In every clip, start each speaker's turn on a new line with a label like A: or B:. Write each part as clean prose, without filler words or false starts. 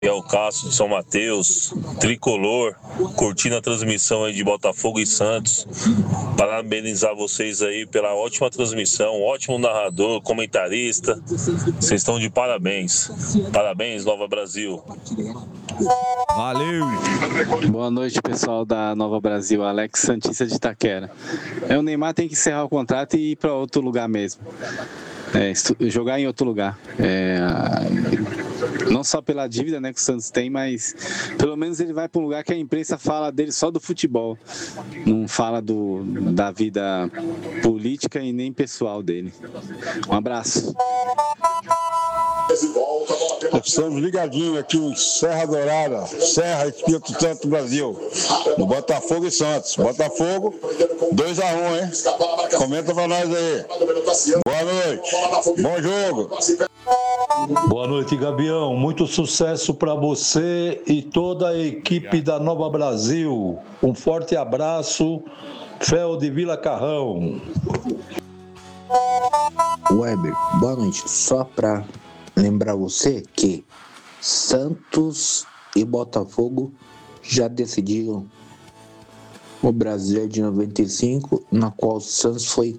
A: É o Cássio de São Mateus, tricolor, curtindo a transmissão aí de Botafogo e Santos. Parabenizar vocês aí pela ótima transmissão, ótimo narrador, comentarista. Vocês estão de parabéns. Parabéns, Nova Brasil.
B: Valeu!
C: Boa noite, pessoal da Nova Brasil, Alex Santista de Itaquera. O Neymar tem que encerrar o contrato e ir para outro lugar mesmo. Jogar em outro lugar. Não só pela dívida, né, que o Santos tem, mas pelo menos ele vai para um lugar que a imprensa fala dele só do futebol. Não fala da vida política e nem pessoal dele. Um abraço.
D: Estamos ligadinhos aqui em Serra Dourada, Serra Espírito Santo, Brasil, no Botafogo e Santos. Botafogo, 2-1, hein? Comenta pra nós aí. Boa noite, bom jogo.
E: Boa noite, Gabião. Muito sucesso para você e toda a equipe da Nova Brasil. Um forte abraço, Fel de Vila Carrão.
F: Weber, boa noite. Só para lembrar você que Santos e Botafogo já decidiram o Brasileiro de 95, na qual o Santos foi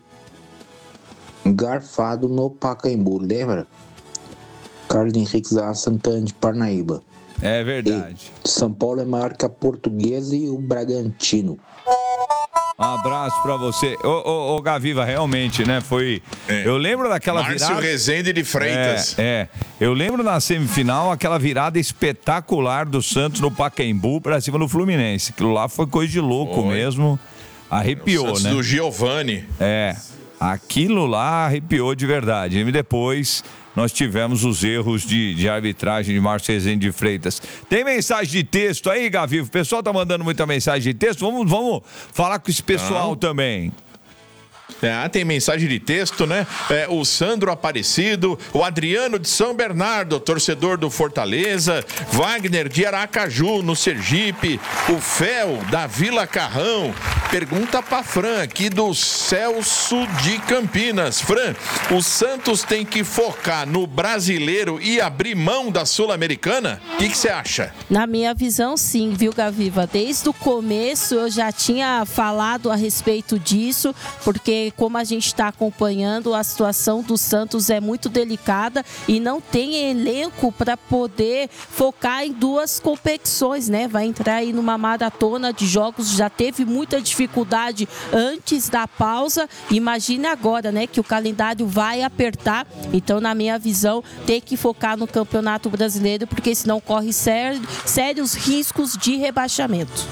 F: garfado no Pacaembu, lembra? Carlos Henrique Zá Santana de Parnaíba.
B: É verdade.
F: E São Paulo é maior que a Portuguesa e o Bragantino.
B: Um abraço pra você. Ô, Gaviva, realmente, né? Foi. Eu lembro daquela virada.
G: Márcio Rezende de Freitas.
B: Eu lembro na semifinal aquela virada espetacular do Santos no Pacaembu pra cima do Fluminense. Aquilo lá foi coisa de louco mesmo. Arrepiou,
G: Santos
B: né?
G: do Giovani.
B: Aquilo lá arrepiou de verdade. E depois nós tivemos os erros de arbitragem de Márcio Rezende de Freitas. Tem mensagem de texto aí, Gavivo? O pessoal tá mandando muita mensagem de texto. Vamos falar com esse pessoal também.
G: Tem mensagem de texto, né? O Sandro Aparecido, o Adriano de São Bernardo, torcedor do Fortaleza, Wagner de Aracaju, no Sergipe, o Fel da Vila Carrão. Pergunta pra Fran, aqui do Celso de Campinas. Fran, o Santos tem que focar no brasileiro e abrir mão da Sul-Americana? O que você acha?
H: Na minha visão, sim, viu, Gaviva? Desde o começo eu já tinha falado a respeito disso, porque como a gente está acompanhando, a situação do Santos é muito delicada e não tem elenco para poder focar em duas competições, né? Vai entrar aí numa maratona de jogos, já teve muita dificuldade antes da pausa. Imagine agora, né, que o calendário vai apertar. Então, na minha visão, tem que focar no Campeonato Brasileiro, porque senão corre sérios riscos de rebaixamento.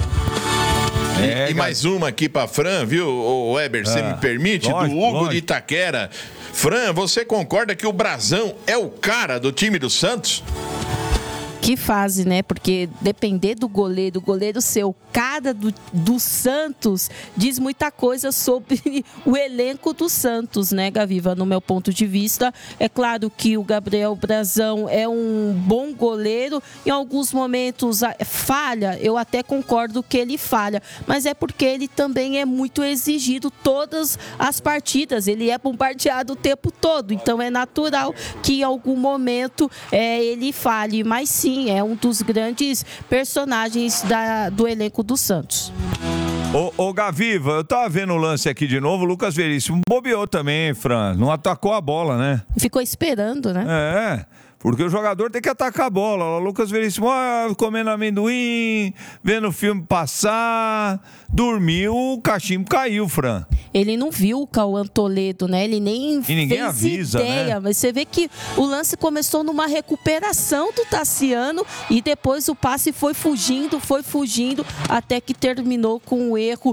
G: E mais uma aqui pra Fran, viu, Weber, você me permite?
B: Lógico,
G: do Hugo
B: lógico.
G: de Itaquera. Fran, você concorda que o Brazão é o cara do time do Santos?
H: Que fase, né? Porque depender do goleiro ser o cara do Santos, diz muita coisa sobre o elenco do Santos, né, Gaviva? No meu ponto de vista, é claro que o Gabriel Brazão é um bom goleiro, em alguns momentos falha, eu até concordo que ele falha, mas é porque ele também é muito exigido todas as partidas, ele é bombardeado o tempo todo, então é natural que em algum momento ele falhe, mas sim, é um dos grandes personagens do elenco do Santos.
B: Ô Gaviva, eu tava vendo o lance aqui de novo, o Lucas Veríssimo bobeou também, Fran, não atacou a bola, né?
H: Ficou esperando, né?
B: Porque o jogador tem que atacar a bola. O Lucas Veríssimo, comendo amendoim, vendo o filme passar, dormiu, o cachimbo caiu, Fran.
H: Ele não viu o Cauã Toledo, né? Ele nem
B: e ninguém
H: fez
B: avisa,
H: ideia.
B: né?
H: Mas você vê que o lance começou numa recuperação do Tassiano e depois o passe foi fugindo, até que terminou com um erro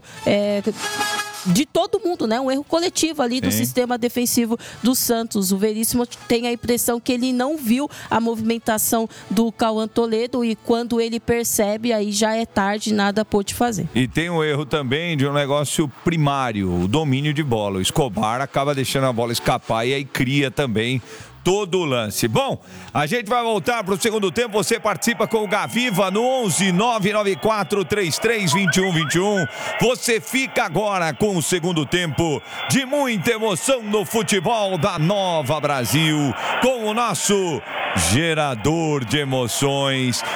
H: de todo mundo, né? Um erro coletivo ali do sistema defensivo do Santos. O Veríssimo tem a impressão que ele não viu a movimentação do Cauã Toledo e quando ele percebe, aí já é tarde, nada pôde fazer.
B: E tem um erro também de um negócio primário, o domínio de bola. O Escobar acaba deixando a bola escapar e aí cria também todo lance. Bom, a gente vai voltar para o segundo tempo. Você participa com o Gaviva no 11 994 33 21 21. Você fica agora com o segundo tempo de muita emoção no futebol da Nova Brasil, com o nosso gerador de emoções.